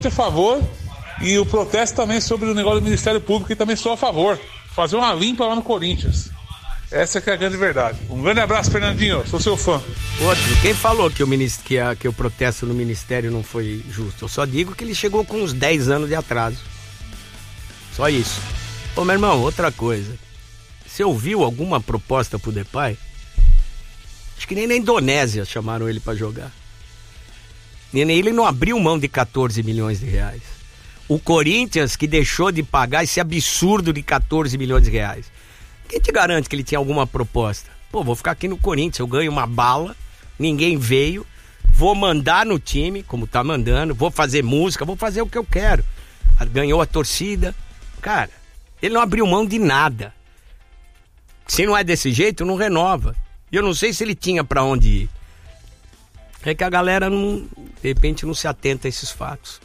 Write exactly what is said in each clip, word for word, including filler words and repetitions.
a favor, e o protesto também sobre o negócio do Ministério Público, que também sou a favor. Fazer uma limpa lá no Corinthians. Essa que é a grande verdade. Um grande abraço, Fernandinho. Sou seu fã. Outro, quem falou que o, ministro, que, a, que o protesto no Ministério não foi justo? Eu só digo que ele chegou com uns dez anos de atraso. Só isso. Ô, meu irmão, outra coisa. Você ouviu alguma proposta pro Depay? Acho que nem na Indonésia chamaram ele pra jogar. Ele não abriu mão de catorze milhões de reais. O Corinthians que deixou de pagar esse absurdo de catorze milhões de reais. Quem te garante que ele tinha alguma proposta? Pô, vou ficar aqui no Corinthians, eu ganho uma bala, ninguém veio, vou mandar no time, como tá mandando, vou fazer música, vou fazer o que eu quero. Ganhou a torcida. Cara, ele não abriu mão de nada. Se não é desse jeito, não renova. E eu não sei se ele tinha pra onde ir. É que a galera, não, de repente, não se atenta a esses fatos.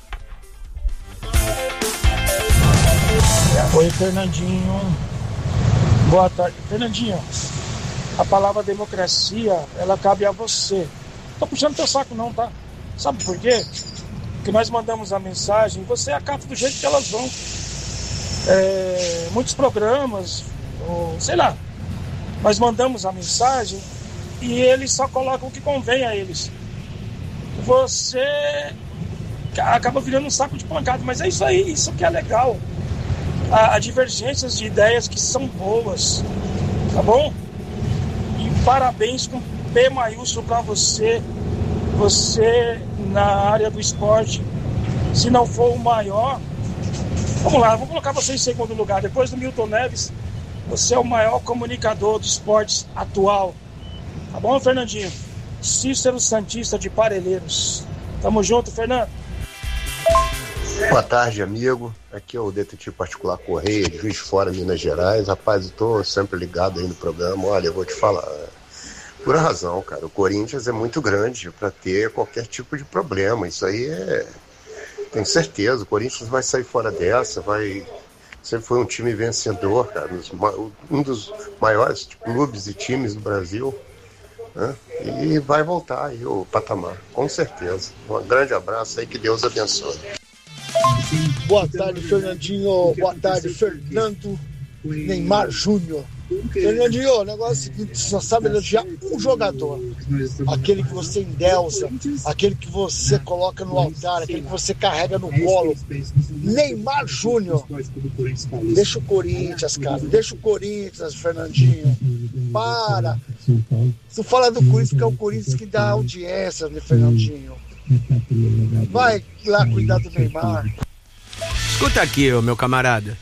Oi, Fernandinho. Boa tarde. Fernandinho, a palavra democracia, ela cabe a você. Não tô puxando teu saco não, tá? Sabe por quê? Porque nós mandamos a mensagem, você acata do jeito que elas vão. É, muitos programas, ou, sei lá, nós mandamos a mensagem e eles só colocam o que convém a eles. Você acaba virando um saco de pancada, mas é isso aí, isso que é legal. Há divergências de ideias que são boas, tá bom? E parabéns com P maiúsculo pra você, você na área do esporte. Se não for o maior, vamos lá, vou colocar você em segundo lugar. Depois do Milton Neves, você é o maior comunicador do esporte atual. Tá bom, Fernandinho? Cícero Santista de Parelheiros. Tamo junto, Fernando. Boa tarde, amigo. Aqui é o detetive particular Correia, de Juiz de Fora, Minas Gerais. Rapaz, eu tô sempre ligado aí no programa. Olha, eu vou te falar. Por razão, cara. O Corinthians é muito grande para ter qualquer tipo de problema. Isso aí é... Tenho certeza. O Corinthians vai sair fora dessa, vai... Sempre foi um time vencedor, cara. Um dos maiores clubes e times do Brasil. Né? E vai voltar aí o patamar, com certeza. Um grande abraço aí, que Deus abençoe. Boa tarde, Fernandinho. Boa tarde, Fernando Neymar Júnior. Fernandinho, o negócio é o seguinte: você só sabe elogiar um jogador. Aquele que você endeusa, aquele que você coloca no altar, aquele que você carrega no colo. Neymar Júnior. Deixa o Corinthians, cara. Deixa o Corinthians, Fernandinho. Para. Tu fala do Corinthians porque é o Corinthians que dá audiência, né, Fernandinho? Vai lá cuidar do Neymar. Escuta aqui, meu camarada.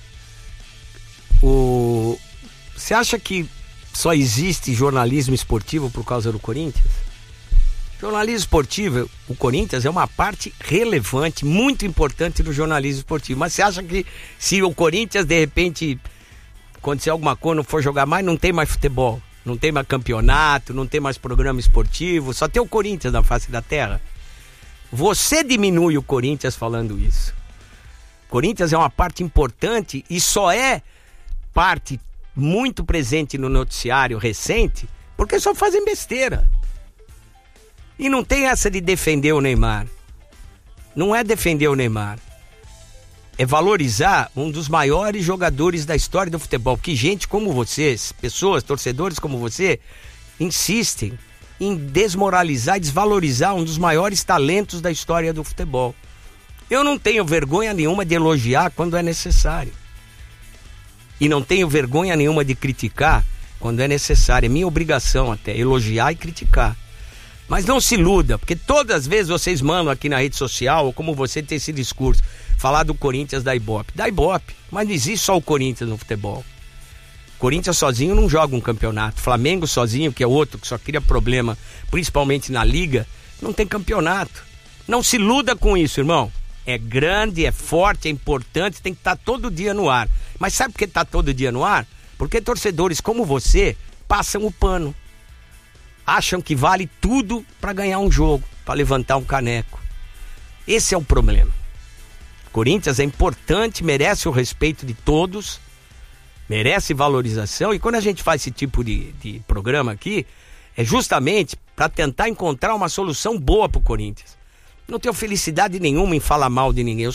O... Você acha que só existe jornalismo esportivo por causa do Corinthians? Jornalismo esportivo, o Corinthians é uma parte relevante, muito importante do jornalismo esportivo. Mas você acha que se o Corinthians, de repente, acontecer alguma coisa, não for jogar mais, não tem mais futebol, não tem mais campeonato, não tem mais programa esportivo, só tem o Corinthians na face da terra? Você diminui o Corinthians falando isso. O Corinthians é uma parte importante e só é parte muito presente no noticiário recente porque só fazem besteira. E não tem essa de defender o Neymar. Não é defender o Neymar. É valorizar um dos maiores jogadores da história do futebol. Que gente como vocês, pessoas, torcedores como você, insistem em desmoralizar e desvalorizar um dos maiores talentos da história do futebol. Eu não tenho vergonha nenhuma de elogiar quando é necessário. E não tenho vergonha nenhuma de criticar quando é necessário. É minha obrigação até elogiar e criticar. Mas não se iluda, porque todas as vezes vocês mandam aqui na rede social, ou como você tem esse discurso, falar do Corinthians da Ibope. Da Ibope, mas não existe só o Corinthians no futebol. Corinthians sozinho não joga um campeonato. Flamengo sozinho, que é outro que só cria problema, principalmente na Liga, não tem campeonato. Não se iluda com isso, irmão. É grande, é forte, é importante, tem que estar todo dia no ar. Mas sabe por que está todo dia no ar? Porque torcedores como você passam o pano. Acham que vale tudo para ganhar um jogo, para levantar um caneco. Esse é o problema. Corinthians é importante, merece o respeito de todos, merece valorização, e quando a gente faz esse tipo de, de programa aqui, é justamente para tentar encontrar uma solução boa para o Corinthians. Não tenho felicidade nenhuma em falar mal de ninguém. Eu